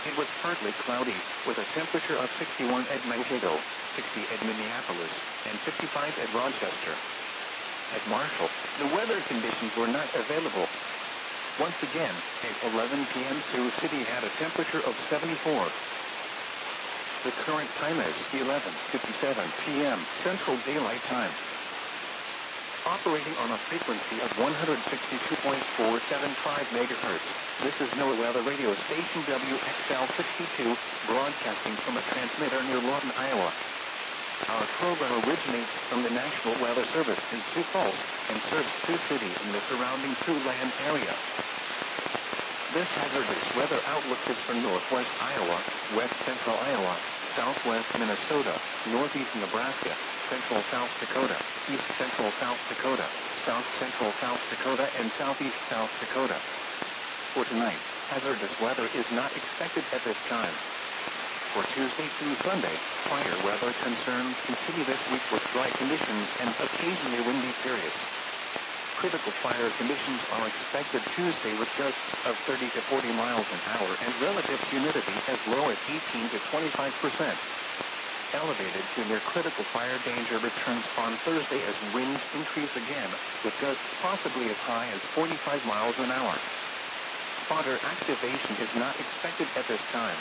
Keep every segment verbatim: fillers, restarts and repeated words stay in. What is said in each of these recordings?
it was partly cloudy, with a temperature of sixty-one at Mankato, sixty at Minneapolis, and fifty-five at Rochester. At Marshall, the weather conditions were not available. Once again, at eleven p m Sioux City had a temperature of seventy-four. The current time is eleven fifty-seven p m Central Daylight Time. Operating on a frequency of one hundred sixty-two point four seven five megahertz, this is NOAA Weather Radio Station W X L sixty-two, broadcasting from a transmitter near Lawton, Iowa. Our program originates from the National Weather Service in Sioux Falls and serves Sioux City and the surrounding Siouxland area. This hazardous weather outlook is for northwest Iowa, west central Iowa, southwest Minnesota, northeast Nebraska, central South Dakota, east central South Dakota, south central South Dakota, and southeast South Dakota. For tonight, hazardous weather is not expected at this time. For Tuesday through Sunday, fire weather concerns continue this week with dry conditions and occasionally windy periods. Critical fire conditions are expected Tuesday with gusts of thirty to forty miles an hour and relative humidity as low as eighteen to twenty-five percent. Elevated to near critical fire danger returns on Thursday as winds increase again, with gusts possibly as high as forty-five miles an hour. Spotter activation is not expected at this time.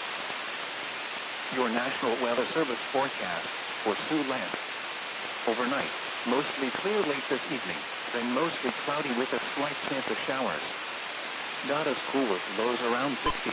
Your National Weather Service forecast for Siouxland. Overnight, mostly clear late this evening, then mostly cloudy with a slight chance of showers. Not as cool with lows around sixty.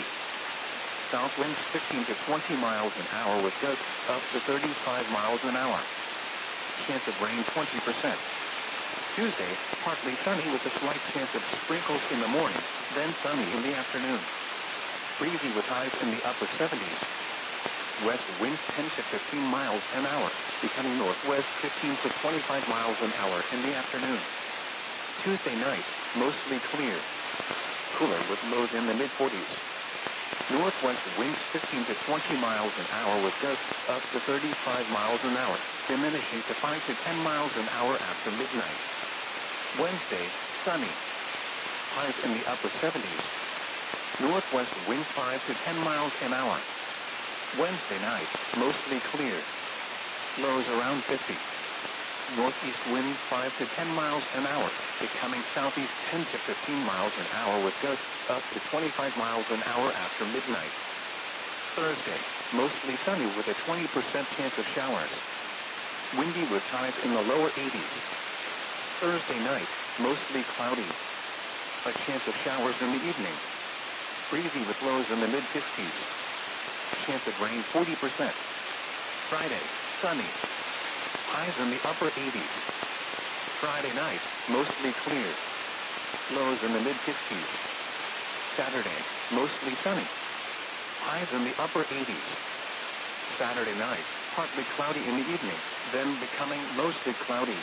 South winds fifteen to twenty miles an hour with gusts up to thirty-five miles an hour. Chance of rain twenty percent. Tuesday, partly sunny with a slight chance of sprinkles in the morning, then sunny in the afternoon. Breezy with highs in the upper seventies. West winds ten to fifteen miles an hour, becoming northwest fifteen to twenty-five miles an hour in the afternoon. Tuesday night, mostly clear. Cooler with lows in the mid forties. Northwest winds fifteen to twenty miles an hour with gusts up to thirty-five miles an hour, diminishing to five to ten miles an hour after midnight. Wednesday, sunny. Highs in the upper seventies. Northwest winds five to ten miles an hour. Wednesday night, mostly clear. Lows around fifty. Northeast winds five to ten miles an hour, becoming southeast ten to fifteen miles an hour with gusts up to twenty-five miles an hour after midnight. Thursday, mostly sunny with a twenty percent chance of showers. Windy with highs in the lower eighties. Thursday night, mostly cloudy. A chance of showers in the evening. Breezy with lows in the mid fifties. Chance of rain forty percent. Friday, sunny. Highs in the upper eighties. Friday night, mostly clear. Lows in the mid fifties. Saturday, mostly sunny. Highs in the upper eighties. Saturday night, partly cloudy in the evening, then becoming mostly cloudy.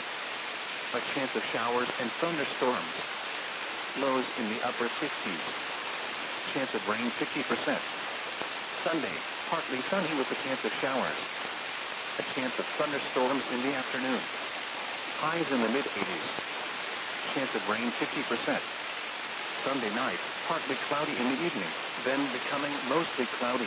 A chance of showers and thunderstorms. Lows in the upper fifties. Chance of rain fifty percent. Sunday, partly sunny with a chance of showers. A chance of thunderstorms in the afternoon. Highs in the mid eighties. Chance of rain fifty percent. Sunday night, partly cloudy in the evening, then becoming mostly cloudy.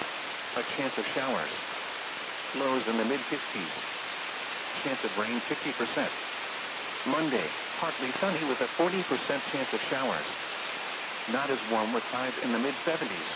A chance of showers. Lows in the mid fifties. Chance of rain fifty percent. Monday, partly sunny with a forty percent chance of showers. Not as warm with highs in the mid seventies.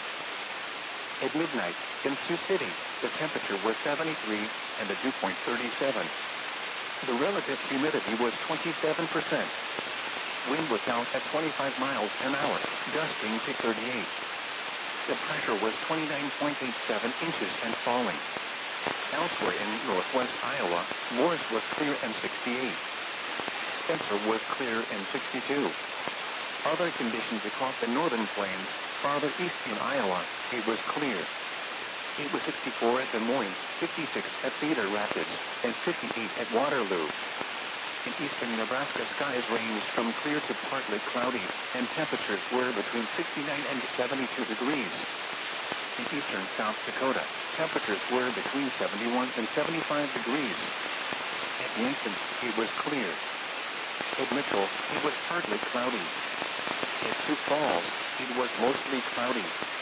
At midnight, in Sioux City, the temperature was seventy-three and the dew point thirty-seven. The relative humidity was twenty-seven percent. Wind was out at twenty-five miles an hour, gusting to thirty-eight. The pressure was twenty-nine point eight seven inches and falling. Elsewhere in northwest Iowa, Morris was clear and sixty-eight. Spencer was clear and sixty-two. Other conditions across the northern plains, farther east in Iowa, it was clear. It was sixty-four at Des Moines, fifty-six at Cedar Rapids, and fifty-eight at Waterloo. In eastern Nebraska, skies ranged from clear to partly cloudy, and temperatures were between sixty-nine and seventy-two degrees. In eastern South Dakota, temperatures were between seventy-one and seventy-five degrees. At Yankton, it was clear. At Mitchell, it was partly cloudy. At Sioux Falls, it was mostly cloudy.